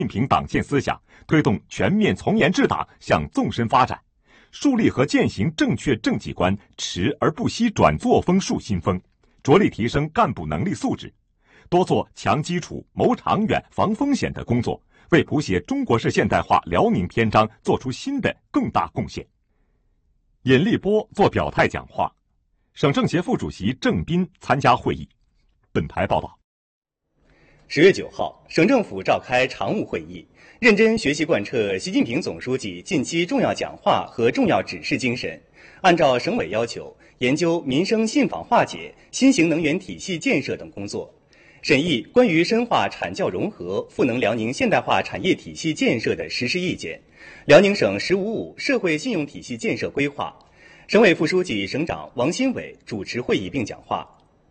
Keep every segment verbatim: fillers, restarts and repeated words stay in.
近平党线思想，推动全面从严治党向纵深发展，树立和践行正确政绩观，持而不息转作风树新风，着力提升干部能力素质，多做强基础、谋长远、防风险的工作，为谱写中国式现代化辽宁篇章做出新的更大贡献。尹立波做表态讲话，省政协副主席郑斌参加会议。本台报道。 十月九号，省政府召开常务会议，认真学习贯彻习近平总书记近期重要讲话和重要指示精神，按照省委要求，研究民生信访化解、新型能源体系建设等工作，审议关于深化产教融合、赋能辽宁现代化产业体系建设的实施意见、辽宁省“十五五”社会信用体系建设规划。省委副书记、省长王新伟主持会议并讲话。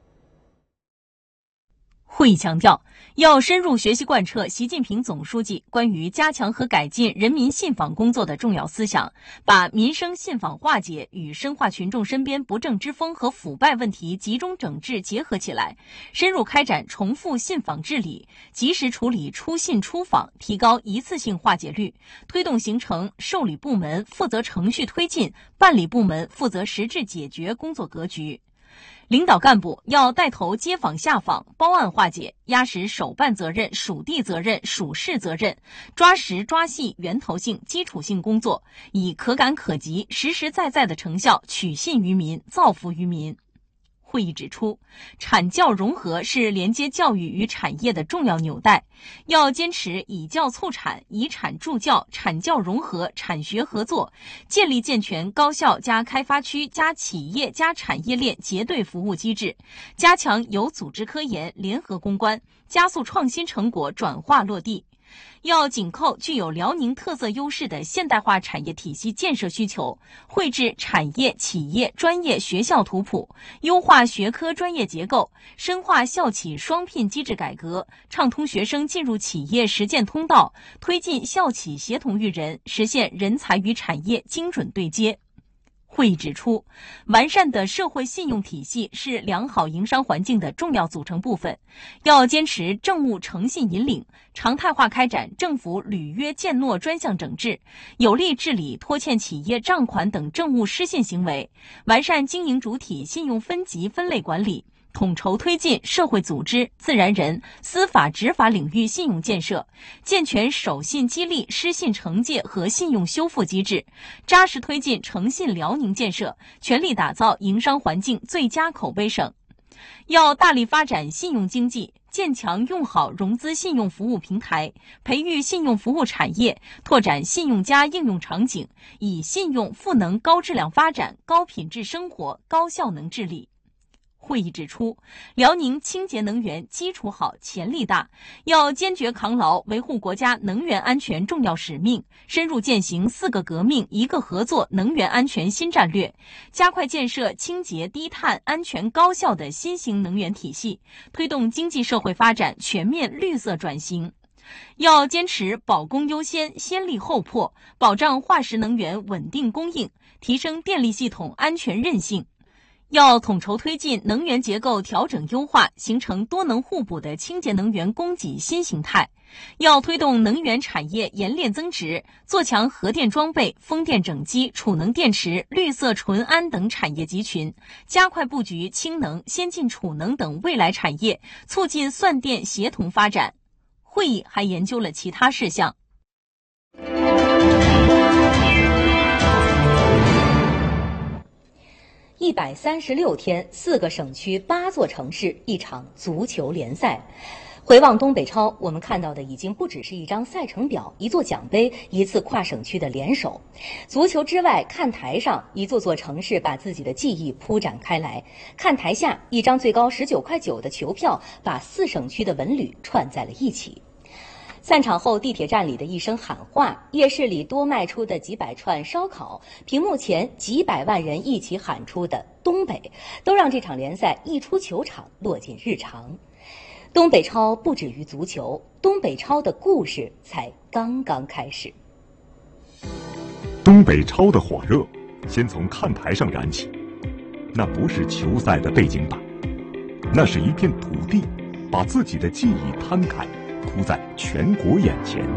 会议强调，要深入学习贯彻习近平总书记关于加强和改进人民信访工作的重要思想，把民生信访化解与深化群众身边不正之风和腐败问题集中整治结合起来，深入开展重复信访治理，及时处理出信出访，提高一次性化解率，推动形成受理部门负责程序推进、办理部门负责实质解决工作格局。领导干部要带头接访下访、包案化解，压实首办责任、属地责任、属事责任，抓实抓细源头性、基础性工作，以可感可及、实实在在的成效取信于民、造福于民。会议指出，产教融合是连接教育与产业的重要纽带，要坚持以教促产、以产助教、产教融合、产学合作，建立健全高校加开发区加企业加产业链结对服务机制，加强有组织科研、联合攻关，加速创新成果转化落地。要紧扣具有辽宁特色优势的现代化产业体系建设需求，绘制产业、企业、专业、学校图谱，优化学科专业结构，深化校企双聘机制改革，畅通学生进入企业实践通道，推进校企协同育人，实现人才与产业精准对接。会议指出，完善的社会信用体系是良好营商环境的重要组成部分，要坚持政务诚信引领，常态化开展政府履约践诺专项整治，有力治理拖欠企业账款等政务失信行为，完善经营主体信用分级分类管理，统筹推进社会组织、自然人、司法执法领域信用建设，健全守信激励、失信惩戒和信用修复机制，扎实推进诚信辽宁建设，全力打造营商环境最佳口碑省。要大力发展信用经济，建强用好融资信用服务平台，培育信用服务产业，拓展信用加应用场景，以信用赋能高质量发展、高品质生活、高效能治理。会议指出，辽宁清洁能源基础好、潜力大，要坚决扛牢维护国家能源安全重要使命，深入践行四个革命、一个合作能源安全新战略，加快建设清洁、低碳、安全、高效的新型能源体系，推动经济社会发展全面绿色转型。要坚持保供优先、先立后破，保障化石能源稳定供应，提升电力系统安全韧性。要统筹推进能源结构调整优化，形成多能互补的清洁能源供给新形态。要推动能源产业冶炼增值，做强核电装备、风电整机、储能电池、绿色纯氨等产业集群，加快布局氢能、先进储能等未来产业，促进算电协同发展。会议还研究了其他事项。 一百三十六天，四个省区、八座城市，一场足球联赛。回望东北超，我们看到的已经不只是一张赛程表、一座奖杯、一次跨省区的联手。足球之外，看台上，一座座城市把自己的记忆铺展开来；看台下，一张最高十九块九的球票，把四省区的文旅串在了一起。散场后，地铁站里的一声喊话，夜市里多卖出的几百串烧烤，屏幕前几百万人一起喊出的东北，都让这场联赛一出球场落进日常。东北超不止于足球，东北超的故事才刚刚开始。 东北超的火热，先从看台上燃起。那不是球赛的背景板，那是一片土地，把自己的记忆摊开，铺在全国眼前。